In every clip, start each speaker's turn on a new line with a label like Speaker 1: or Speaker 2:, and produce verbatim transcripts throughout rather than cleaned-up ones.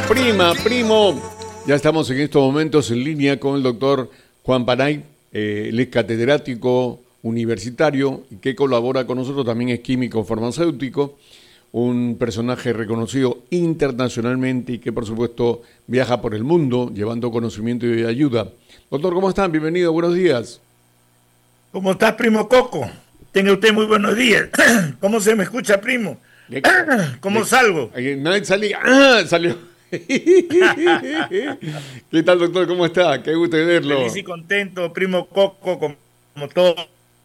Speaker 1: Prima, primo. Ya estamos en estos momentos en línea con el doctor Juan Panay. Eh, él es catedrático universitario y que colabora con nosotros, también es químico farmacéutico, un personaje reconocido internacionalmente y que por supuesto viaja por el mundo llevando conocimiento y ayuda. Doctor, ¿cómo están? Bienvenido, buenos días.
Speaker 2: ¿Cómo estás, primo Coco? Tenga usted muy buenos días. ¿Cómo se me escucha, primo? ¿Cómo de, salgo?
Speaker 1: Nadie salía. ¡Ah! Salió. ¿Qué tal, doctor? ¿Cómo está? Qué gusto verlo.
Speaker 2: Feliz y contento, primo Coco, como, como todo.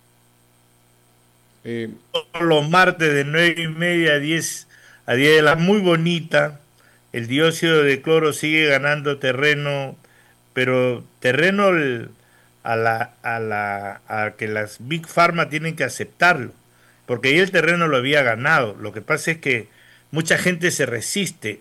Speaker 2: Eh, todos los martes de nueve y media a diez, a diez de la muy bonita. El dióxido de cloro sigue ganando terreno, pero terreno el, a la a la a que las Big Pharma tienen que aceptarlo, porque ahí el terreno lo había ganado. Lo que pasa es que mucha gente se resiste.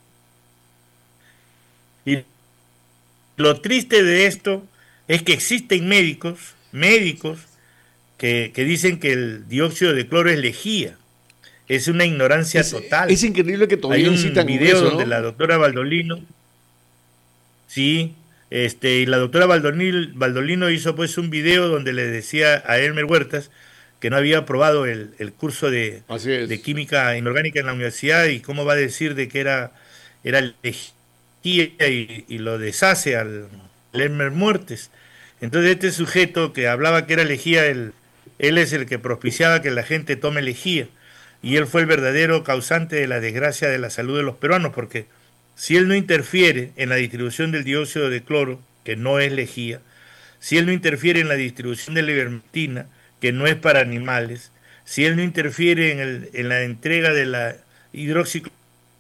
Speaker 2: Y lo triste de esto es que existen médicos, médicos que, que dicen que el dióxido de cloro es lejía. Es una ignorancia
Speaker 1: es,
Speaker 2: total.
Speaker 1: Es increíble que todavía
Speaker 2: hay un
Speaker 1: citan
Speaker 2: video
Speaker 1: eso, ¿no?
Speaker 2: donde la doctora Baldolino, sí, este, y la doctora Baldolino, Baldolino hizo pues un video donde le decía a Elmer Huertas que no había aprobado el, el curso de, de química inorgánica en la universidad y cómo va a decir de que era, era lejía. Y, y lo deshace al Elmer Muertes. Entonces este sujeto que hablaba que era lejía, él, él es el que propiciaba que la gente tome lejía, y él fue el verdadero causante de la desgracia de la salud de los peruanos, porque si él no interfiere en la distribución del dióxido de cloro, que no es lejía, si él no interfiere en la distribución de la ivermectina, que no es para animales, si él no interfiere en, el, en la entrega de la hidroxicloroquina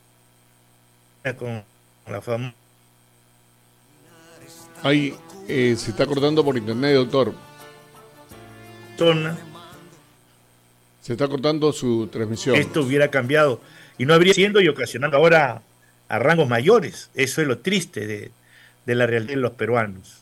Speaker 2: con la fama.
Speaker 1: Ahí eh, se está cortando por internet, doctor.
Speaker 2: Zona.
Speaker 1: Se está cortando su transmisión.
Speaker 2: Esto hubiera cambiado y no habría siendo y ocasionando ahora a rangos mayores. Eso es lo triste de, de la realidad de los peruanos.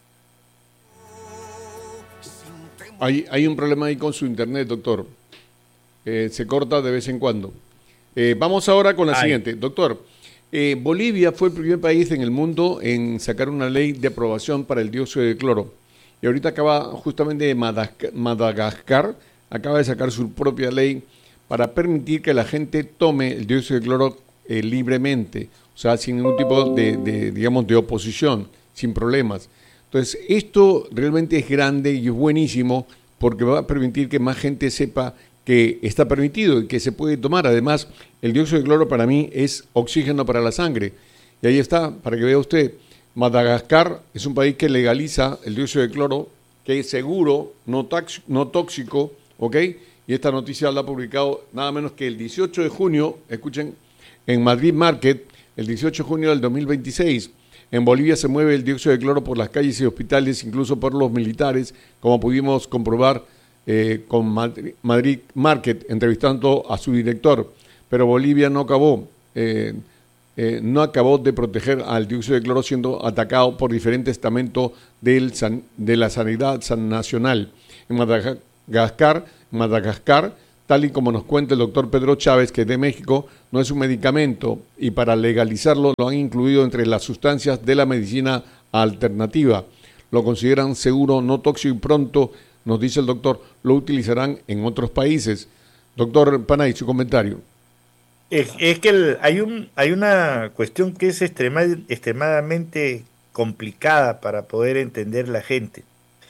Speaker 1: Hay, hay un problema ahí con su internet, doctor. Eh, se corta de vez en cuando. Eh, vamos ahora con la Ay. siguiente. Doctor, Eh, Bolivia fue el primer país en el mundo en sacar una ley de aprobación para el dióxido de cloro. Y ahorita acaba justamente Madagascar, Madagascar acaba de sacar su propia ley para permitir que la gente tome el dióxido de cloro eh, libremente, o sea, sin ningún tipo de, de, digamos, de oposición, sin problemas. Entonces, esto realmente es grande y es buenísimo porque va a permitir que más gente sepa que está permitido y que se puede tomar. Además, el dióxido de cloro para mí es oxígeno para la sangre. Y ahí está, para que vea usted, Madagascar es un país que legaliza el dióxido de cloro, que es seguro, no, tax, no tóxico, ¿ok? Y esta noticia la ha publicado nada menos que el dieciocho de junio, escuchen, en Madrid Market, el dieciocho de junio del dos mil veintiséis. En Bolivia se mueve el dióxido de cloro por las calles y hospitales, incluso por los militares, como pudimos comprobar Eh, con Madrid, Madrid Market, entrevistando a su director, pero Bolivia no acabó, eh, eh, no acabó de proteger al dióxido de cloro, siendo atacado por diferentes estamentos del san, de la sanidad nacional. En Madagascar, Madagascar, tal y como nos cuenta el doctor Pedro Chávez, que es de México, no es un medicamento y para legalizarlo lo han incluido entre las sustancias de la medicina alternativa. Lo consideran seguro, no tóxico y pronto, nos dice el doctor, lo utilizarán en otros países. Doctor Panay, su comentario.
Speaker 2: Es, es que el, hay un hay una cuestión que es extrema, extremadamente complicada para poder entender la gente.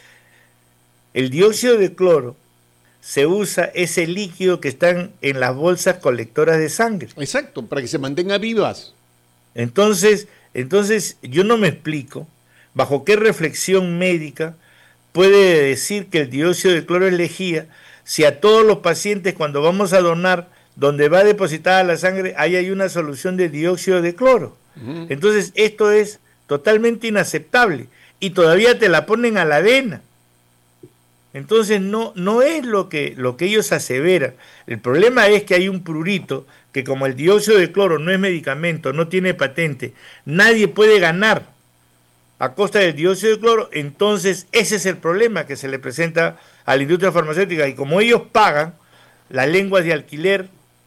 Speaker 2: El dióxido de cloro se usa ese líquido que están en las bolsas colectoras de sangre.
Speaker 1: Exacto, para que se mantengan vivas.
Speaker 2: Entonces, entonces yo no me explico bajo qué reflexión médica puede decir que el dióxido de cloro es lejía si a todos los pacientes cuando vamos a donar, donde va depositada la sangre, ahí hay una solución de dióxido de cloro. Uh-huh. Entonces esto es totalmente inaceptable y todavía te la ponen a la vena. Entonces no, no es lo que, lo que ellos aseveran. El problema es que hay un prurito que, como el dióxido de cloro no es medicamento, no tiene patente, nadie puede ganar a costa del dióxido de cloro. Entonces ese es el problema que se le presenta a la industria farmacéutica, y como ellos pagan las lenguas de alquiler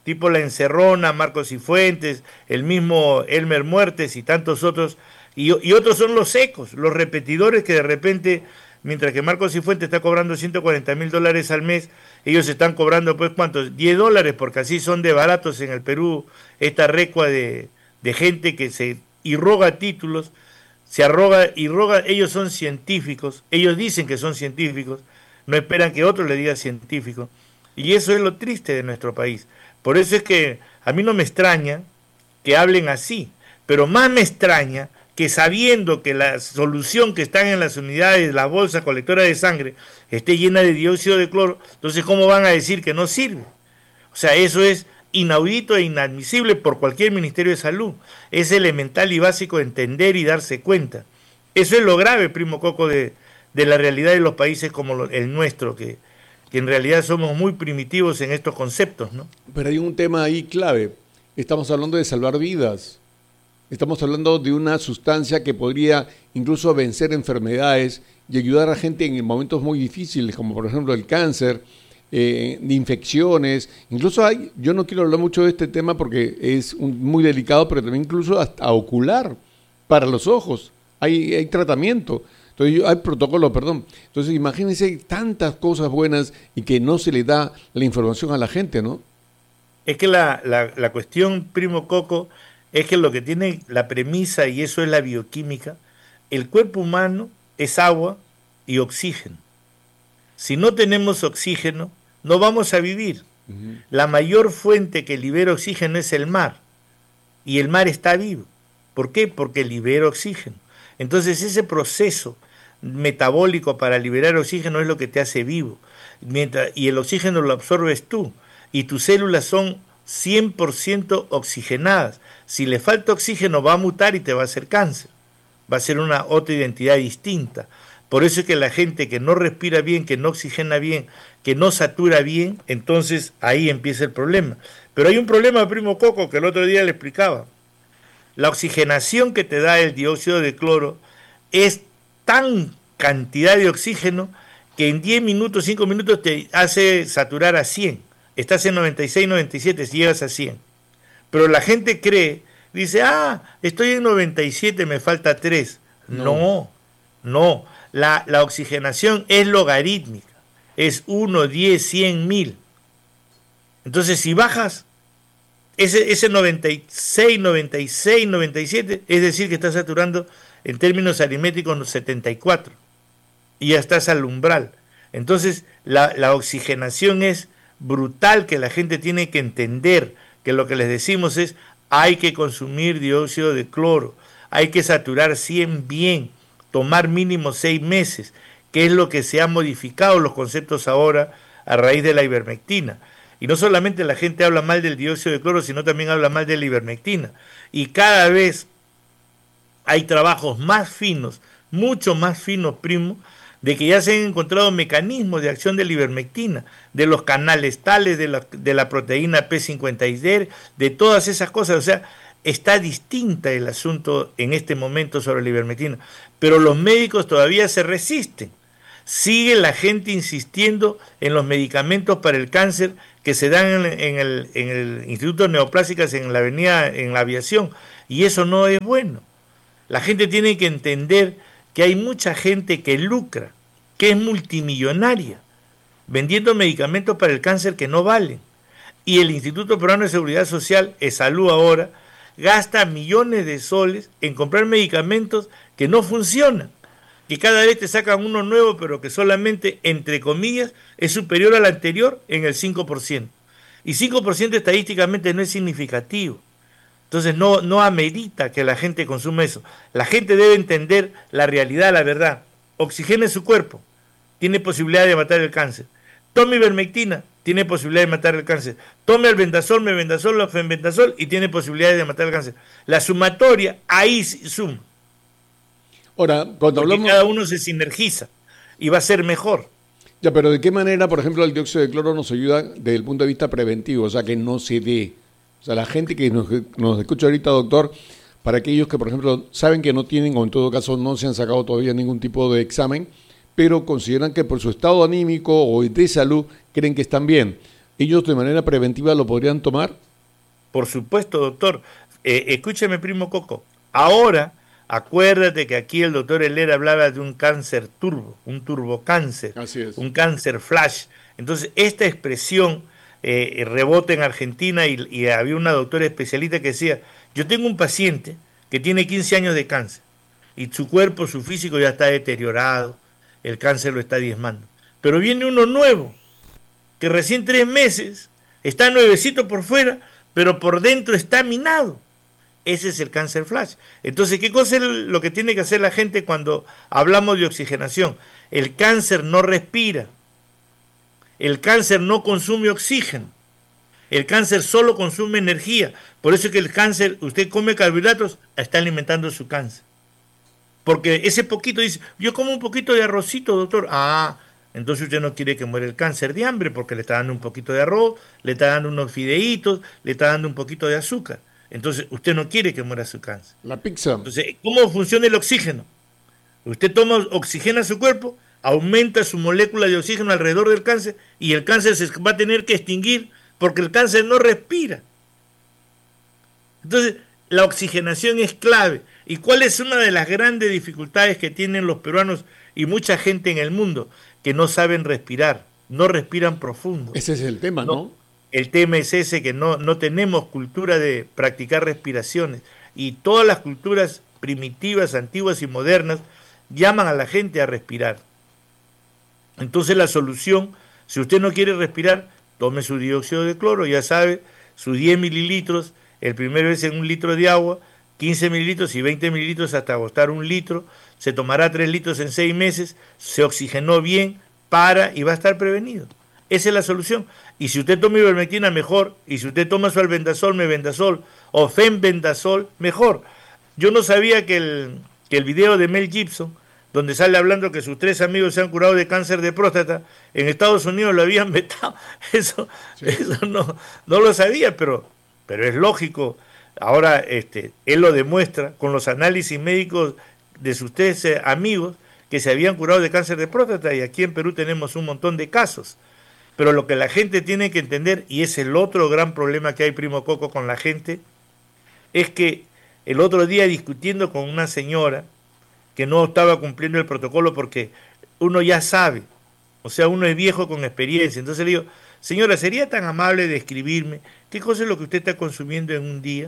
Speaker 2: tipo La Encerrona, Marcos Cifuentes, el mismo Elmer Muertes y tantos otros, y, y otros son los secos, los repetidores que de repente, mientras que Marcos Cifuentes está cobrando ciento cuarenta mil dólares al mes, ellos están cobrando, pues, ¿cuántos? diez dólares, porque así son de baratos en el Perú, esta recua de, de gente que se irroga títulos, se arroga y roga, ellos son científicos, ellos dicen que son científicos, no esperan que otro le diga científico, y eso es lo triste de nuestro país. Por eso es que a mí no me extraña que hablen así, pero más me extraña que sabiendo que la solución que están en las unidades, la bolsa colectora de sangre, esté llena de dióxido de cloro, entonces ¿cómo van a decir que no sirve? O sea, eso es inaudito e inadmisible por cualquier Ministerio de Salud. Es elemental y básico entender y darse cuenta. Eso es lo grave, primo Coco, de, de la realidad de los países como lo, el nuestro, que, que en realidad somos muy primitivos en estos conceptos, ¿no?
Speaker 1: Pero hay un tema ahí clave. Estamos hablando de salvar vidas. Estamos hablando de una sustancia que podría incluso vencer enfermedades y ayudar a gente en momentos muy difíciles, como por ejemplo el cáncer, eh, de infecciones. Incluso hay, yo no quiero hablar mucho de este tema porque es un, muy delicado, pero también incluso hasta ocular para los ojos. Hay, hay tratamiento. Entonces, hay protocolo, perdón. Entonces, imagínense tantas cosas buenas y que no se le da la información a la gente, ¿no?
Speaker 2: Es que la, la, la cuestión, primo Coco, es que lo que tiene la premisa, y eso es la bioquímica, el cuerpo humano es agua y oxígeno. Si no tenemos oxígeno, no vamos a vivir. Uh-huh. La mayor fuente que libera oxígeno es el mar, y el mar está vivo. ¿Por qué? Porque libera oxígeno. Entonces ese proceso metabólico para liberar oxígeno es lo que te hace vivo, mientras, y el oxígeno lo absorbes tú, y tus células son cien por ciento oxigenadas. Si le falta oxígeno va a mutar y te va a hacer cáncer, va a ser una otra identidad distinta. Por eso es que la gente que no respira bien, que no oxigena bien, que no satura bien, entonces ahí empieza el problema. Pero hay un problema, primo Coco, que el otro día le explicaba. La oxigenación que te da el dióxido de cloro es tan cantidad de oxígeno que en diez minutos, cinco minutos te hace saturar a cien. Estás en noventa y seis, noventa y siete si llegas a cien. Pero la gente cree, dice, ah, estoy en noventa y siete, me falta tres. No, no. no. La, la oxigenación es logarítmica. Es uno, diez, cien, mil. Entonces, si bajas ese, ese noventa y seis, noventa y seis, noventa y siete, es decir, que estás saturando en términos aritméticos setenta y cuatro. Y ya estás al umbral. Entonces, la, la oxigenación es brutal, que la gente tiene que entender que lo que les decimos es hay que consumir dióxido de cloro, hay que saturar cien bien, tomar mínimo seis meses, que es lo que se ha modificado los conceptos ahora a raíz de la ivermectina. Y no solamente la gente habla mal del dióxido de cloro, sino también habla mal de la ivermectina. Y cada vez hay trabajos más finos, mucho más finos, primo, de que ya se han encontrado mecanismos de acción de la ivermectina, de los canales tales, de la, de la proteína P cincuenta y D, de todas esas cosas. O sea, está distinta el asunto en este momento sobre la ivermectina, pero los médicos todavía se resisten. Sigue la gente insistiendo en los medicamentos para el cáncer que se dan en, en, el, en el Instituto de Neoplásicas en la avenida, en la aviación, y eso no es bueno. La gente tiene que entender que hay mucha gente que lucra, que es multimillonaria, vendiendo medicamentos para el cáncer que no valen. Y el Instituto Peruano de Seguridad Social, ESalud ahora, gasta millones de soles en comprar medicamentos que no funcionan, que cada vez te sacan uno nuevo, pero que solamente, entre comillas, es superior al anterior en el cinco por ciento. Y cinco por ciento estadísticamente no es significativo. Entonces no, no amerita que la gente consuma eso. La gente debe entender la realidad, la verdad. Oxigene su cuerpo, tiene posibilidad de matar el cáncer. Tome ivermectina, tiene posibilidad de matar el cáncer. Tome albendazol, mebendazol, fenbendazol y tiene posibilidades de matar el cáncer. La sumatoria, ahí suma.
Speaker 1: Ahora, cuando
Speaker 2: Porque
Speaker 1: hablamos...
Speaker 2: cada uno se sinergiza y va a ser mejor.
Speaker 1: Ya, pero ¿de qué manera, por ejemplo, el dióxido de cloro nos ayuda desde el punto de vista preventivo? O sea, que no se dé. O sea, la gente que nos, nos escucha ahorita, doctor, para aquellos que, por ejemplo, saben que no tienen, o en todo caso no se han sacado todavía ningún tipo de examen, pero consideran que por su estado anímico o de salud creen que están bien. ¿Ellos de manera preventiva lo podrían tomar?
Speaker 2: Por supuesto, doctor. Eh, escúcheme, primo Coco. Ahora, acuérdate que aquí el doctor Helera hablaba de un cáncer turbo, un turbocáncer,
Speaker 1: Así es.
Speaker 2: un cáncer flash. Entonces, esta expresión eh, rebota en Argentina y, y había una doctora especialista que decía, yo tengo un paciente que tiene quince años de cáncer y su cuerpo, su físico ya está deteriorado, el cáncer lo está diezmando. Pero viene uno nuevo, que recién tres meses, está nuevecito por fuera, pero por dentro está minado. Ese es el cáncer flash. Entonces, ¿qué cosa es lo que tiene que hacer la gente cuando hablamos de oxigenación? El cáncer no respira. El cáncer no consume oxígeno. El cáncer solo consume energía. Por eso es que el cáncer, usted come carbohidratos, está alimentando su cáncer. Porque ese poquito dice, yo como un poquito de arrocito, doctor. Ah, entonces usted no quiere que muera el cáncer de hambre porque le está dando un poquito de arroz, le está dando unos fideitos, le está dando un poquito de azúcar. Entonces usted no quiere que muera su cáncer.
Speaker 1: La pizza.
Speaker 2: Entonces, ¿cómo funciona el oxígeno? Usted toma, oxigena su cuerpo, aumenta su molécula de oxígeno alrededor del cáncer y el cáncer se va a tener que extinguir porque el cáncer no respira. Entonces, la oxigenación es clave. ¿Y cuál es una de las grandes dificultades que tienen los peruanos y mucha gente en el mundo? Que no saben respirar, no respiran profundo.
Speaker 1: Ese es el tema, ¿no? ¿no?
Speaker 2: El tema es ese, que no, no tenemos cultura de practicar respiraciones. Y todas las culturas primitivas, antiguas y modernas llaman a la gente a respirar. Entonces la solución, si usted no quiere respirar, tome su dióxido de cloro, ya sabe, sus diez mililitros, el primer vez en un litro de agua, quince mililitros y veinte mililitros hasta agotar un litro, se tomará tres litros en seis meses, se oxigenó bien, para y va a estar prevenido. Esa es la solución. Y si usted toma ivermectina, mejor. Y si usted toma su albendazol, mebendazol o fenbendazol, mejor. Yo no sabía que el, que el video de Mel Gibson, donde sale hablando que sus tres amigos se han curado de cáncer de próstata, en Estados Unidos lo habían vetado. Eso, sí. eso no, no lo sabía, pero, pero es lógico. Ahora este, él lo demuestra con los análisis médicos de sus tres eh, amigos que se habían curado de cáncer de próstata, y aquí en Perú tenemos un montón de casos. Pero lo que la gente tiene que entender, y es el otro gran problema que hay, primo Coco, con la gente, es que el otro día discutiendo con una señora que no estaba cumpliendo el protocolo porque uno ya sabe, o sea, uno es viejo con experiencia. Entonces le digo, señora, ¿sería tan amable de escribirme qué cosa es lo que usted está consumiendo en un día?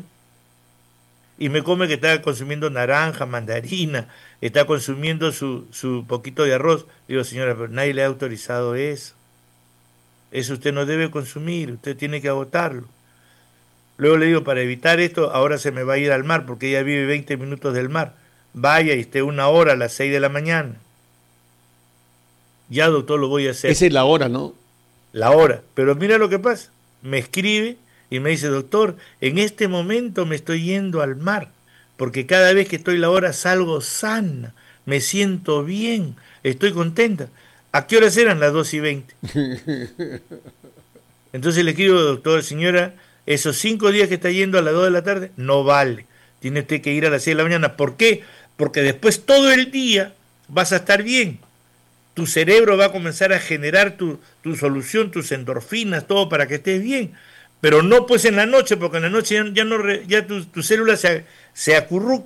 Speaker 2: Y me come que está consumiendo naranja, mandarina, está consumiendo su, su poquito de arroz. Digo, señora, pero nadie le ha autorizado eso. Eso usted no debe consumir, usted tiene que agotarlo. Luego le digo, para evitar esto, ahora se me va a ir al mar, porque ella vive veinte minutos del mar. Vaya y esté una hora a las seis de la mañana. Ya, doctor, lo voy a hacer.
Speaker 1: Esa es la hora, ¿no?
Speaker 2: La hora. Pero mira lo que pasa. Me escribe y me dice, doctor, en este momento me estoy yendo al mar, porque cada vez que estoy la hora salgo sana, me siento bien, estoy contenta. ¿A qué horas eran? Las dos y veinte. Entonces le escribo, doctor, señora, esos cinco días que está yendo a las dos de la tarde, no vale. Tiene usted que ir a las seis de la mañana. ¿Por qué? Porque después todo el día vas a estar bien. Tu cerebro va a comenzar a generar tu, tu solución, tus endorfinas, todo para que estés bien. Pero no pues en la noche, porque en la noche ya, ya, no, ya tus tu células se, se acurrucan.